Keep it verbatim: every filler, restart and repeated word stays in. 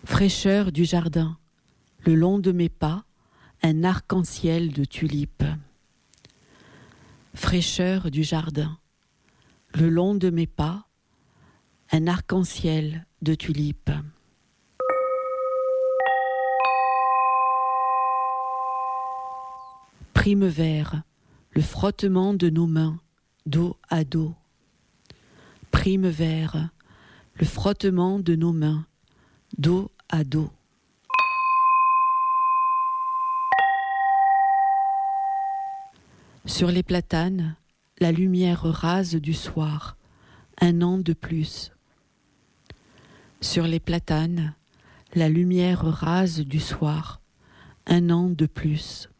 Fraîcheur du jardin, le long de mes pas, un arc-en-ciel de tulipes. Fraîcheur du jardin, le long de mes pas, un arc-en-ciel de tulipes. Prime-vert, le frottement de nos mains, dos à dos. Prime-vert, le frottement de nos mains, dos à dos. Sur les platanes, la lumière rase du soir, un an de plus. Sur les platanes, la lumière rase du soir, un an de plus.